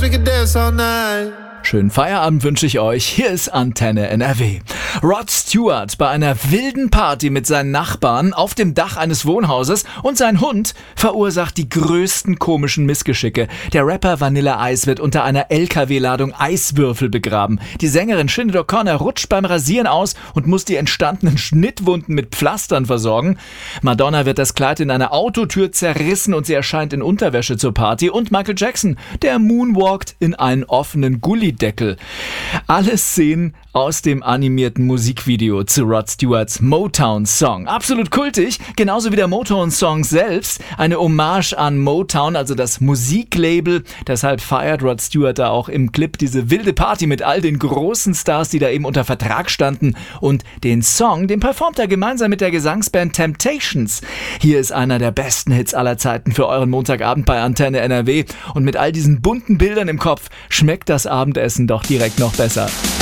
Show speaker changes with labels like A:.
A: Schönen Feierabend wünsche ich euch. Hier ist Antenne NRW. Rod Stewart bei einer wilden Party mit seinen Nachbarn auf dem Dach eines Wohnhauses und sein Hund verursacht die größten komischen Missgeschicke. Der Rapper Vanilla Ice wird unter einer LKW-Ladung Eiswürfel begraben. Die Sängerin Sinead O'Connor rutscht beim Rasieren aus und muss die entstandenen Schnittwunden mit Pflastern versorgen. Madonna wird das Kleid in einer Autotür zerrissen und sie erscheint in Unterwäsche zur Party. Und Michael Jackson, der moonwalkt in einen offenen Gullideckel. Alle Szenen aus dem animierten Musikvideo zu Rod Stewarts Motown-Song. Absolut kultig, genauso wie der Motown-Song selbst. Eine Hommage an Motown, also das Musiklabel. Deshalb feiert Rod Stewart da auch im Clip diese wilde Party mit all den großen Stars, die da eben unter Vertrag standen. Und den Song, den performt er gemeinsam mit der Gesangsband Temptations. Hier ist einer der besten Hits aller Zeiten für euren Montagabend bei Antenne NRW. Und mit all diesen bunten Bildern im Kopf schmeckt das Abendessen doch direkt noch besser.